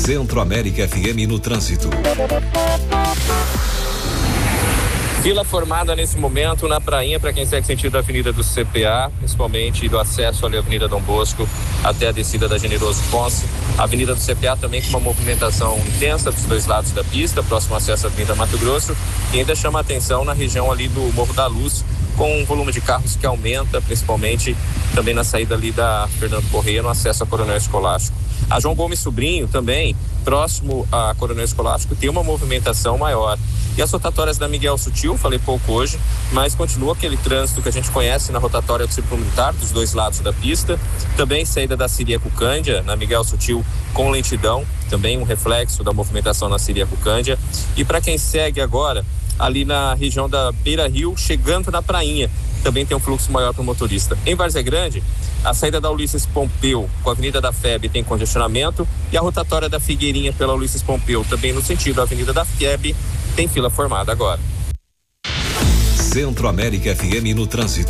Centro-América FM no trânsito. Fila formada nesse momento na prainha para quem segue sentido da Avenida do CPA, principalmente do acesso ali à Avenida Dom Bosco até a descida da Generoso Ponce. A Avenida do CPA também com uma movimentação intensa dos dois lados da pista, próximo acesso à Avenida Mato Grosso, e ainda chama a atenção na região ali do Morro da Luz, com um volume de carros que aumenta, principalmente também na saída ali da Fernando Correia, no acesso a Coronel Escolástico. A João Gomes Sobrinho também, próximo a Coronel Escolástico, tem uma movimentação maior. E as rotatórias da Miguel Sutil, falei pouco hoje, mas continua aquele trânsito que a gente conhece na rotatória do Círculo Militar, dos dois lados da pista. Também saída da Ciríaco Cândia, na Miguel Sutil, com lentidão, também um reflexo da movimentação na Ciríaco Cândia. E para quem segue agora, ali na região da Beira Rio, chegando na prainha, também tem um fluxo maior para o motorista. Em Várzea Grande, a saída da Ulisses Pompeu com a Avenida da FEB tem congestionamento e a rotatória da Figueirinha pela Ulisses Pompeu, também no sentido da Avenida da FEB, tem fila formada agora. Centro-América FM no trânsito.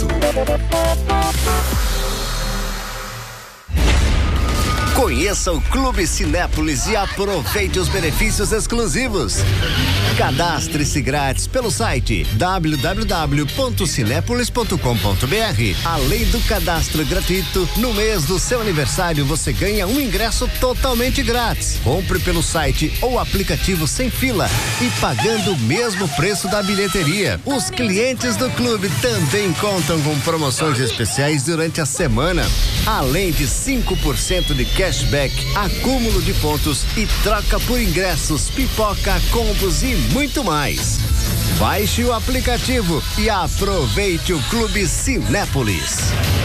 Conheça o Clube Cinépolis e aproveite os benefícios exclusivos. Cadastre-se grátis pelo site www.cinepolis.com.br. Além do cadastro gratuito, no mês do seu aniversário você ganha um ingresso totalmente grátis. Compre pelo site ou aplicativo sem fila e pagando o mesmo preço da bilheteria. Os clientes do clube também contam com promoções especiais durante a semana. Além de 5% de cashback, acúmulo de pontos e troca por ingressos, pipoca, combos e muito mais. Baixe o aplicativo e aproveite o Clube Cinépolis.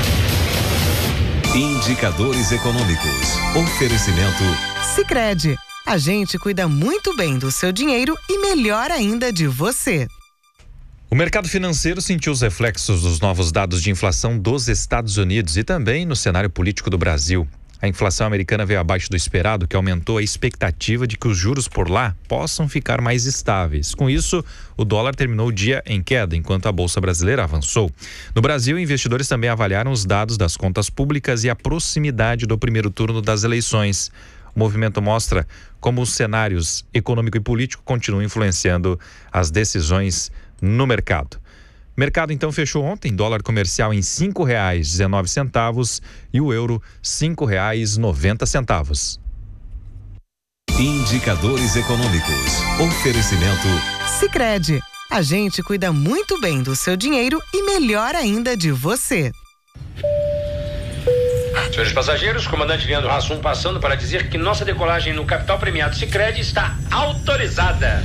Indicadores econômicos. Oferecimento Sicredi. A gente cuida muito bem do seu dinheiro e melhor ainda de você. O mercado financeiro sentiu os reflexos dos novos dados de inflação dos Estados Unidos e também no cenário político do Brasil. A inflação americana veio abaixo do esperado, que aumentou a expectativa de que os juros por lá possam ficar mais estáveis. Com isso, o dólar terminou o dia em queda, enquanto a Bolsa Brasileira avançou. No Brasil, investidores também avaliaram os dados das contas públicas e a proximidade do primeiro turno das eleições. O movimento mostra como os cenários econômico e político continuam influenciando as decisões no mercado. O mercado então fechou ontem, dólar comercial em R$ 5,19 e o euro R$ 5,90. Indicadores econômicos. Oferecimento Sicredi. A gente cuida muito bem do seu dinheiro e melhor ainda de você. Senhores passageiros, comandante Leandro Hassum passando para dizer que nossa decolagem no capital premiado Sicredi está autorizada.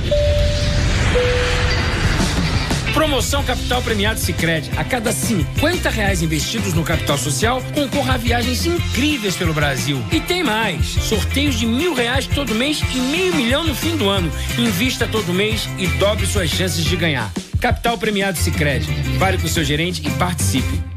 Promoção Capital Premiado Sicredi. A cada R$50 investidos no capital social, concorra a viagens incríveis pelo Brasil. E tem mais. Sorteios de R$1.000 todo mês e R$500 mil no fim do ano. Invista todo mês e dobre suas chances de ganhar. Capital Premiado Sicredi. Fale com o seu gerente e participe.